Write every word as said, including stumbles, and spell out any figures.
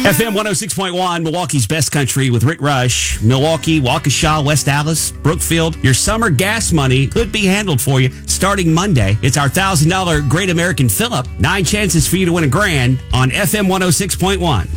F M one oh six point one, Milwaukee's Best Country with Rick Rush. Milwaukee, Waukesha, West Allis, Brookfield. Your summer gas money could be handled for you starting Monday. It's our one thousand dollars Great American Fill-Up. Nine chances for you to win a grand on F M one oh six point one.